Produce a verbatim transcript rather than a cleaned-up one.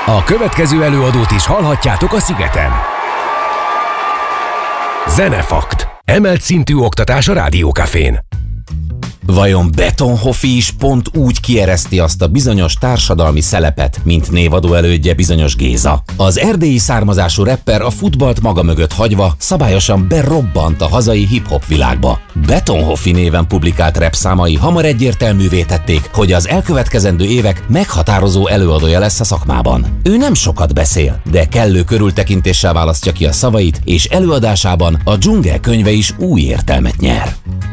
A következő előadót is hallhatjátok a Szigeten. Zenefakt. Emelt szintű oktatás a Rádiókafén. Vajon Betonhoffi is pont úgy kiereszti azt a bizonyos társadalmi szelepet, mint névadó elődje bizonyos Géza? Az erdélyi származású rapper a futballt maga mögött hagyva szabályosan berobbant a hazai hip-hop világba. Betonhoffi néven publikált rap számai hamar egyértelművé tették, hogy az elkövetkezendő évek meghatározó előadója lesz a szakmában. Ő nem sokat beszél, de kellő körültekintéssel választja ki a szavait, és előadásában a Dzsungel könyve is új értelmet nyer.